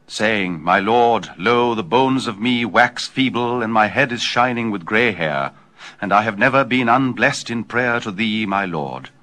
saying, My Lord, lo, the bones of me wax feeble, and my head is shining with grey hair, and I have never been unblessed in prayer to thee, my Lord.